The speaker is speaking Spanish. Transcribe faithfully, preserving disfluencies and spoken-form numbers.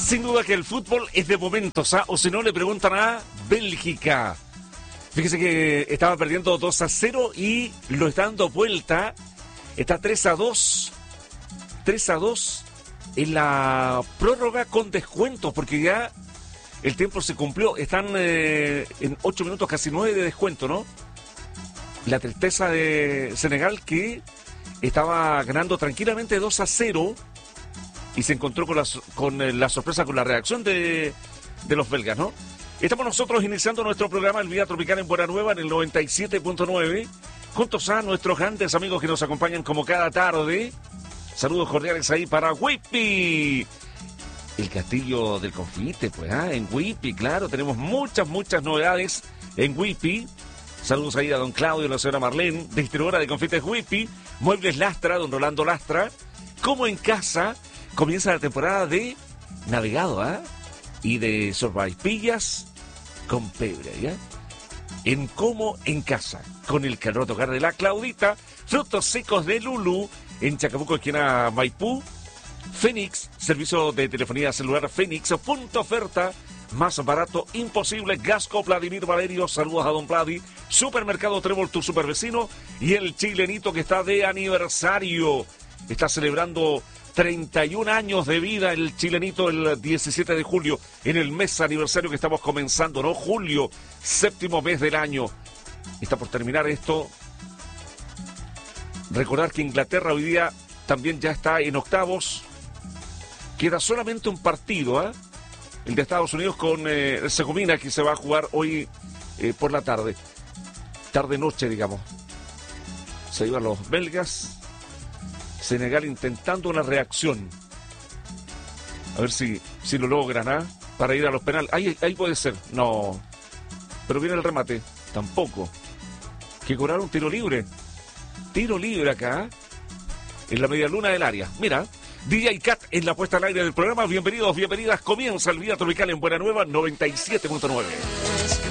Sin duda que el fútbol es de momentos, ¿ah? O si no le preguntan a Bélgica. Fíjese que estaba perdiendo dos a cero y lo está dando vuelta. Está tres a dos. tres a dos en la prórroga con descuentos, porque ya el tiempo se cumplió. Están eh, en ocho minutos, casi nueve de descuento, ¿no? La tristeza de Senegal, que estaba ganando tranquilamente dos a cero y se encontró con la, con eh, la sorpresa, con la reacción de, de los belgas, ¿no? Estamos nosotros iniciando nuestro programa El Vía Tropical en Buena Nueva en el noventa y siete punto nueve, juntos a nuestros grandes amigos que nos acompañan como cada tarde. Saludos cordiales ahí para Whippy, el castillo del confite, pues, ¿ah? En Whippy, claro, tenemos muchas, muchas novedades en Whippy. Saludos ahí a don Claudio y la señora Marlene, distribuidora de confites Whippy, Muebles Lastra, don Rolando Lastra. Como en casa, comienza la temporada de navegado, ¿ah? Y de sorbaipillas con pebre, ¿ya? En Como en Casa, con el calor tocar de la Claudita, frutos secos de Lulu, en Chacabuco, esquina Maipú, Fénix, servicio de telefonía celular Fénix, punto oferta, más barato imposible, Gasco Vladimir Valerio, saludos a don Vladi, Supermercado Trébol, tu supervecino, y el chilenito que está de aniversario, está celebrando treinta y un años de vida el chilenito el diecisiete de julio, en el mes aniversario que estamos comenzando, ¿no? Julio, séptimo mes del año. Está por terminar esto. Recordar que Inglaterra hoy día también ya está en octavos. Queda solamente un partido, ¿eh? El de Estados Unidos con eh, Herzegovina, que se va a jugar hoy eh, por la tarde. Tarde-noche, digamos. Se iban los belgas. Senegal intentando una reacción. A ver si, si lo logran, ¿ah? Para ir a los penales. Ahí, ahí puede ser. No. Pero viene el remate. Tampoco. Que cobraron un tiro libre. Tiro libre acá. En la media luna del área. Mira. D J Cat en la puesta al aire del programa. Bienvenidos, bienvenidas. Comienza el Vía Tropical en Buena Nueva noventa y siete punto nueve.